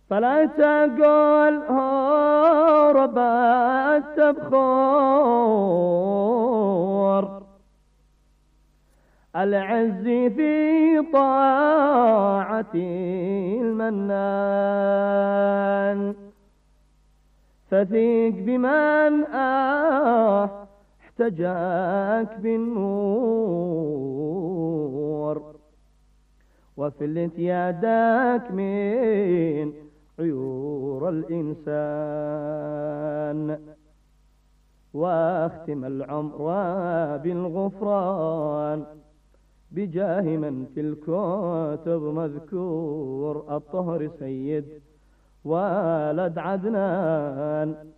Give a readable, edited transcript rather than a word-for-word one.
فلا تقول هرب التبخور، العز في طاعة المنان، فثيق بمن احتجاك بالنور، وفلت يدك من عيور الإنسان، واختم العمر بالغفران بجاه من في الكتب مذكور، الطهر سيد ولد عدنان.